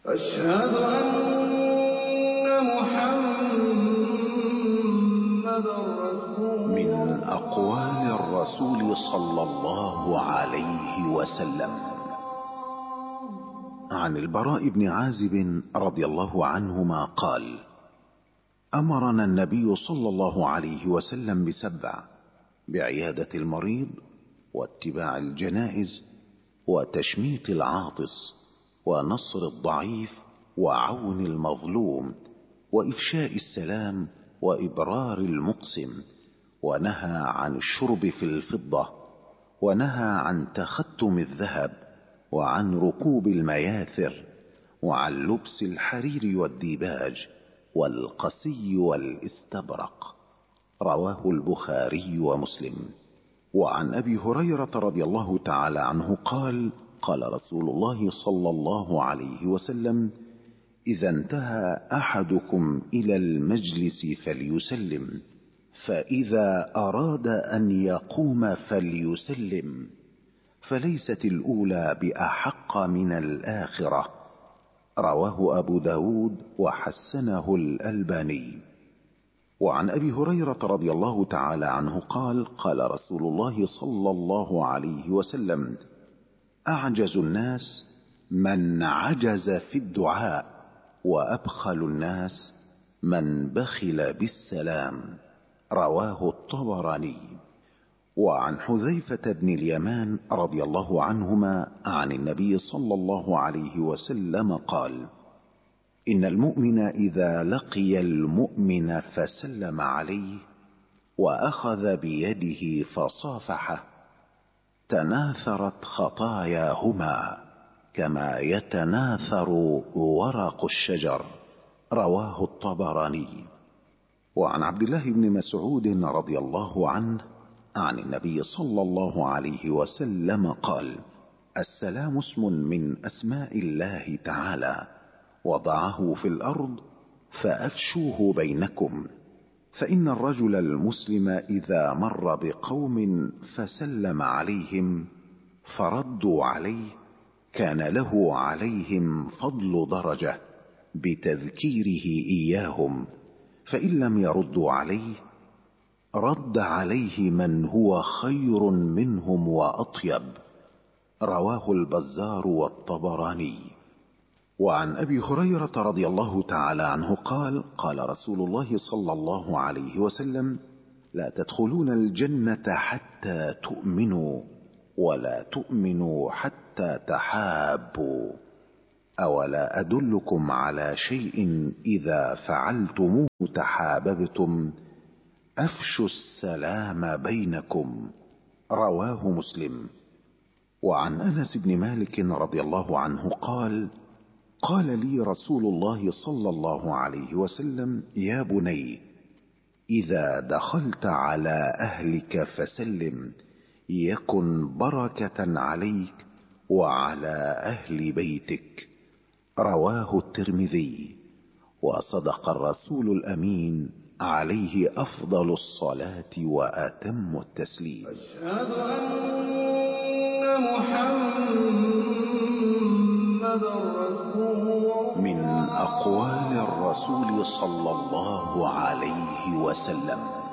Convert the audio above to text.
أشهد أن محمدًا رسول الله. من أقوال الرسول صلى الله عليه وسلم عن البراء بن عازب رضي الله عنهما قال: أمرنا النبي صلى الله عليه وسلم ب7: بعيادة المريض، واتباع الجنائز، وتشميت العاطس، ونصر الضعيف، وعون المظلوم، وإفشاء السلام، وإبرار المقسم، ونهى عن الشرب في الفضة، ونهى عن تختم الذهب، وعن ركوب المياثر، وعن لبس الحرير والديباج والقسي والاستبرق. رواه البخاري ومسلم. وعن أبي هريرة رضي الله تعالى عنه قال: قال رسول الله صلى الله عليه وسلم: إذا انتهى أحدكم إلى المجلس فليسلم، فإذا أراد أن يقوم فليسلم، فليست الأولى بأحق من الآخرة. رواه أبو داود وحسنه الألباني. وعن أبي هريرة رضي الله تعالى عنه قال: قال رسول الله صلى الله عليه وسلم: أعجز الناس من عجز في الدعاء، وأبخل الناس من بخل بالسلام. رواه الطبراني. وعن حذيفة بن اليمان رضي الله عنهما عن النبي صلى الله عليه وسلم قال: إن المؤمن إذا لقي المؤمن فسلم عليه وأخذ بيده فصافحه تناثرت خطاياهما كما يتناثر ورق الشجر. رواه الطبراني. وعن عبد الله بن مسعود رضي الله عنه عن النبي صلى الله عليه وسلم قال: السلام اسم من أسماء الله تعالى، وضعه في الأرض فأفشوه بينكم، فإن الرجل المسلم إذا مر بقوم فسلم عليهم فردوا عليه كان له عليهم فضل درجة بتذكيره إياهم، فإن لم يردوا عليه رد عليه من هو خير منهم وأطيب. رواه البزار والطبراني. وعن أبي هريرة رضي الله تعالى عنه قال: قال رسول الله صلى الله عليه وسلم: لا تدخلون الجنة حتى تؤمنوا، ولا تؤمنوا حتى تحابوا. أولا أدلكم على شيء إذا فعلتموه تحاببتم؟ أفشوا السلام بينكم. رواه مسلم. وعن أنس بن مالك رضي الله عنه قال: قال لي رسول الله صلى الله عليه وسلم: يا بني، إذا دخلت على أهلك فسلم، يكن بركة عليك وعلى أهل بيتك. رواه الترمذي. وصدق الرسول الأمين عليه أفضل الصلاة وأتم التسليم. أشهد أن محمدًا رسول الله. من أقوال الرسول صلى الله عليه وسلم